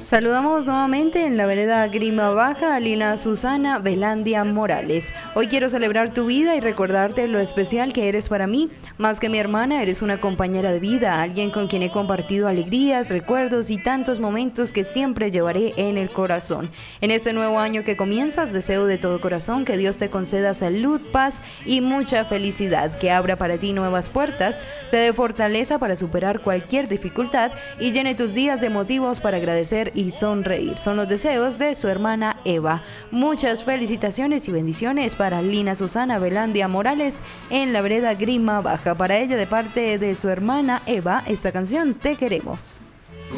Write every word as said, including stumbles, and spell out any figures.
Saludamos nuevamente en la vereda Grima Baja a Lina Susana Velandia Morales. Hoy quiero celebrar tu vida y recordarte lo especial que eres para mí. Más que mi hermana, eres una compañera de vida, alguien con quien he compartido alegrías, recuerdos y tantos momentos que siempre llevaré en el corazón. En este nuevo año que comienzas, deseo de todo corazón que Dios te conceda salud, paz y mucha felicidad, que abra para ti nuevas puertas, te dé fortaleza para superar cualquier dificultad y llene tus días de motivos para agradecer y sonreír. Son los deseos de su hermana Eva. Muchas felicitaciones y bendiciones para Lina Susana Velandia Morales en la vereda Grima Baja. Para ella, de parte de su hermana Eva, esta canción Te Queremos.